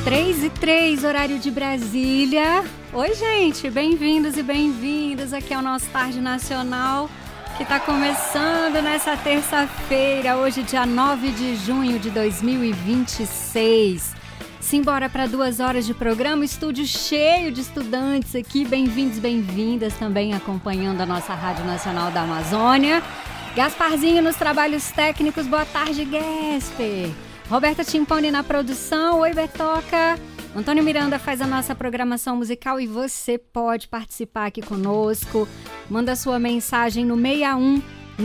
3h03, horário de Brasília. Oi, gente, bem-vindos e bem-vindas aqui ao nosso Tarde Nacional, que está começando nessa terça-feira, hoje, dia 9 de junho de 2026. Simbora para 2 horas de programa, estúdio cheio de estudantes aqui, bem-vindos, bem-vindas também acompanhando a nossa Rádio Nacional da Amazônia. Gasparzinho nos trabalhos técnicos, boa tarde, Gasper. Roberta Timpone na produção, oi Bertoca. Antônio Miranda faz a nossa programação musical e você pode participar aqui conosco. Manda sua mensagem no 61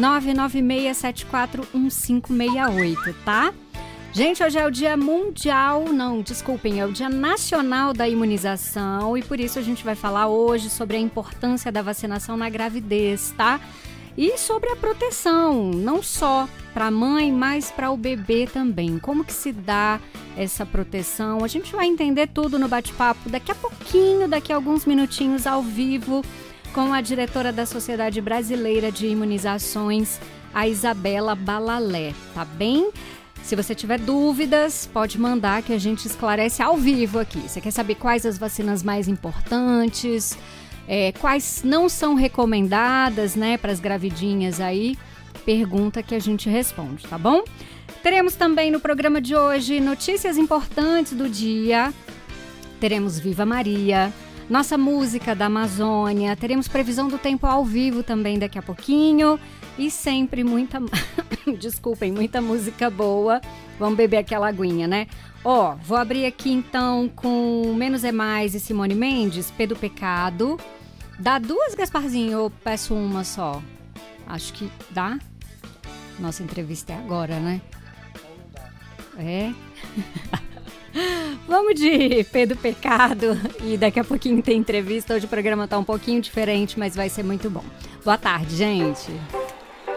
996741568, tá? Gente, hoje é o dia mundial, é o dia nacional da imunização e por isso a gente vai falar hoje sobre a importância da vacinação na gravidez, tá? E sobre a proteção, não só para a mãe, mas para o bebê também. Como que se dá essa proteção? A gente vai entender tudo no bate-papo daqui a pouquinho, daqui a alguns minutinhos ao vivo, com a diretora da Sociedade Brasileira de Imunizações, a Isabela Balalé, tá bem? Se você tiver dúvidas, pode mandar que a gente esclarece ao vivo aqui. Você quer saber quais as vacinas mais importantes? Quais não são recomendadas, né, para as gravidinhas aí? Pergunta que a gente responde, tá bom? Teremos também no programa de hoje notícias importantes do dia. Teremos Viva Maria, nossa música da Amazônia. Teremos previsão do tempo ao vivo também daqui a pouquinho. E sempre muita música boa. Vamos beber aquela aguinha, né? Vou abrir aqui então com Menos é Mais e Simone Mendes, P do Pecado. Dá 2, Gasparzinho, ou peço uma só? Acho que dá. Nossa entrevista é agora, né? É? Vamos de P do Pecado e daqui a pouquinho tem entrevista. Hoje o programa tá um pouquinho diferente, mas vai ser muito bom. Boa tarde, gente.